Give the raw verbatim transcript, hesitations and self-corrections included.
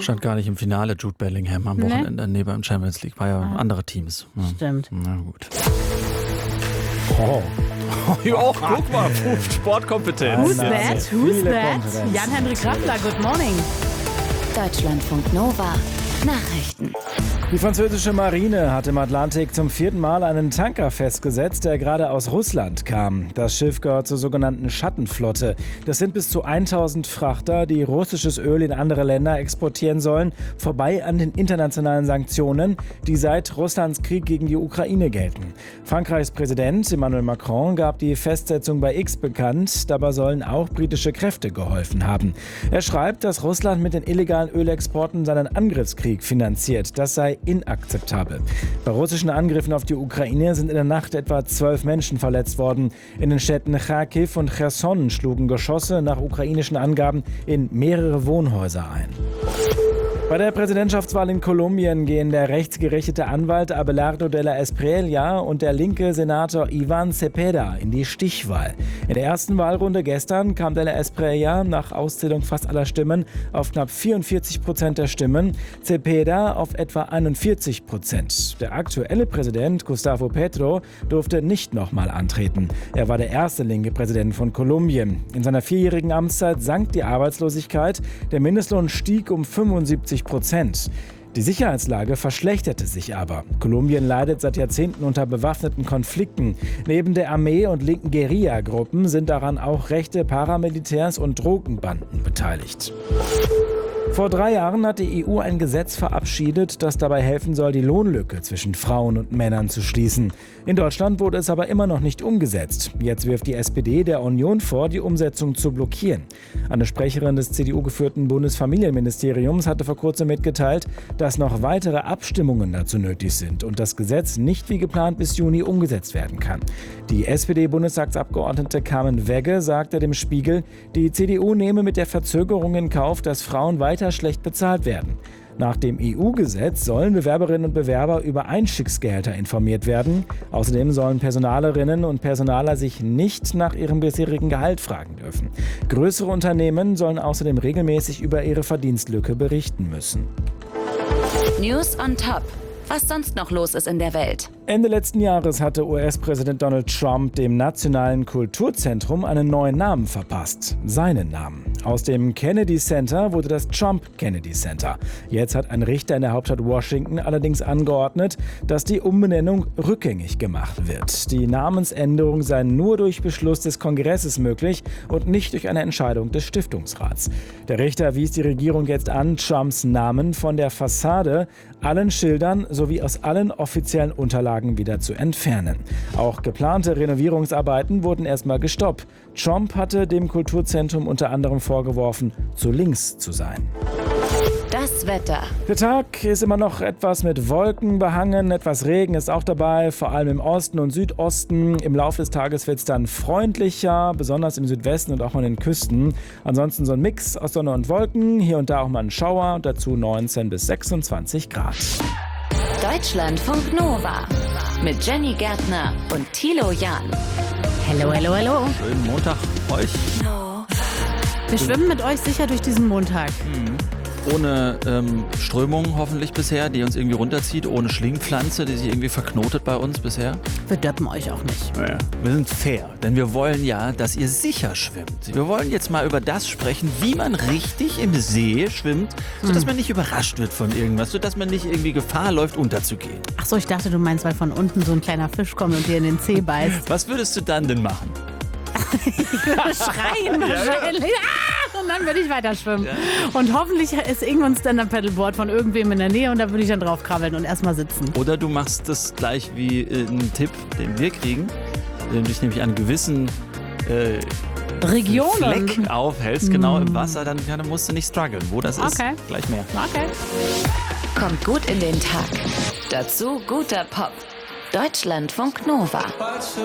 Stand gar nicht im Finale Jude Bellingham am Nee. Wochenende. Nee, beim Champions League. War ja Ah. andere Teams. Ja. Stimmt. Na gut. Oh. Ja, auch, guck mal, Sportkompetenz. Who's that? Who's Viele that? Konferenzen. Jan-Henrik Rappler, good morning. Deutschlandfunk Nova. Nachrichten. Die französische Marine hat im Atlantik zum vierten Mal einen Tanker festgesetzt, der gerade aus Russland kam. Das Schiff gehört zur sogenannten Schattenflotte. Das sind bis zu tausend Frachter, die russisches Öl in andere Länder exportieren sollen, vorbei an den internationalen Sanktionen, die seit Russlands Krieg gegen die Ukraine gelten. Frankreichs Präsident Emmanuel Macron gab die Festsetzung bei X bekannt. Dabei sollen auch britische Kräfte geholfen haben. Er schreibt, dass Russland mit den illegalen Ölexporten seinen Angriffskrieg finanziert. Das sei inakzeptabel. Bei russischen Angriffen auf die Ukraine sind in der Nacht etwa zwölf Menschen verletzt worden. In den Städten Charkiw und Cherson schlugen Geschosse nach ukrainischen Angaben in mehrere Wohnhäuser ein. Bei der Präsidentschaftswahl in Kolumbien gehen der rechtsgerichtete Anwalt Abelardo de la Espriella und der linke Senator Ivan Cepeda in die Stichwahl. In der ersten Wahlrunde gestern kam de la Espriella nach Auszählung fast aller Stimmen auf knapp vierundvierzig Prozent der Stimmen, Cepeda auf etwa einundvierzig Prozent. Der aktuelle Präsident Gustavo Petro durfte nicht nochmal antreten. Er war der erste linke Präsident von Kolumbien. In seiner vierjährigen Amtszeit sank die Arbeitslosigkeit, der Mindestlohn stieg um fünfundsiebzig Prozent. Die Sicherheitslage verschlechterte sich aber. Kolumbien leidet seit Jahrzehnten unter bewaffneten Konflikten. Neben der Armee und linken Guerilla-Gruppen sind daran auch rechte Paramilitärs und Drogenbanden beteiligt. Vor drei Jahren hat die E U ein Gesetz verabschiedet, das dabei helfen soll, die Lohnlücke zwischen Frauen und Männern zu schließen. In Deutschland wurde es aber immer noch nicht umgesetzt. Jetzt wirft die S P D der Union vor, die Umsetzung zu blockieren. Eine Sprecherin des C D U-geführten Bundesfamilienministeriums hatte vor kurzem mitgeteilt, dass noch weitere Abstimmungen dazu nötig sind und das Gesetz nicht wie geplant bis Juni umgesetzt werden kann. Die S P D-Bundestagsabgeordnete Carmen Wegge sagte dem Spiegel, die C D U nehme mit der Verzögerung in Kauf, dass Frauen weiter schlecht bezahlt werden. Nach dem E U-Gesetz sollen Bewerberinnen und Bewerber über Einstiegsgehälter informiert werden. Außerdem sollen Personalerinnen und Personaler sich nicht nach ihrem bisherigen Gehalt fragen dürfen. Größere Unternehmen sollen außerdem regelmäßig über ihre Verdienstlücke berichten müssen. News on Top. Was sonst noch los ist in der Welt. Ende letzten Jahres hatte U S-Präsident Donald Trump dem Nationalen Kulturzentrum einen neuen Namen verpasst. Seinen Namen. Aus dem Kennedy Center wurde das Trump Kennedy Center. Jetzt hat ein Richter in der Hauptstadt Washington allerdings angeordnet, dass die Umbenennung rückgängig gemacht wird. Die Namensänderung sei nur durch Beschluss des Kongresses möglich und nicht durch eine Entscheidung des Stiftungsrats. Der Richter wies die Regierung jetzt an, Trumps Namen von der Fassade, allen Schildern sowie aus allen offiziellen Unterlagen wieder zu entfernen. Auch geplante Renovierungsarbeiten wurden erstmal gestoppt. Trump hatte dem Kulturzentrum unter anderem vorgeworfen, zu links zu sein. Das Wetter. Der Tag ist immer noch etwas mit Wolken behangen, etwas Regen ist auch dabei, vor allem im Osten und Südosten. Im Laufe des Tages wird es dann freundlicher, besonders im Südwesten und auch an den Küsten. Ansonsten so ein Mix aus Sonne und Wolken, hier und da auch mal ein Schauer, dazu neunzehn bis sechsundzwanzig Grad. Deutschlandfunk Nova. Mit Jenny Gärtner und Thilo Jahn. Hello, hello, hello. Schönen Montag euch. Wir schwimmen mit euch sicher durch diesen Montag. Ohne ähm, Strömung hoffentlich bisher, die uns irgendwie runterzieht. Ohne Schlingpflanze, die sich irgendwie verknotet bei uns bisher. Wir döppen euch auch nicht. Ja. Wir sind fair, denn wir wollen ja, dass ihr sicher schwimmt. Wir wollen jetzt mal über das sprechen, wie man richtig im See schwimmt, sodass man nicht überrascht wird von irgendwas, sodass man nicht irgendwie Gefahr läuft, unterzugehen. Ach so, ich dachte, du meinst, weil von unten so ein kleiner Fisch kommt und dir in den Zeh beißt. Was würdest du dann denn machen? Ich würde schreien wahrscheinlich. Ah! Und dann würde ich weiter schwimmen. Und hoffentlich ist irgendwann ein Stand-Up-Paddleboard von irgendwem in der Nähe und da würde ich dann drauf krabbeln und erstmal sitzen. Oder du machst das gleich wie äh, einen Tipp, den wir kriegen, indem du dich nämlich an gewissen äh, Regionen Fleck aufhältst, genau im Wasser, dann, dann musst du nicht strugglen. Wo das ist, Okay. gleich mehr. Okay. Kommt gut in den Tag. Dazu guter Pop. Deutschlandfunk Nova.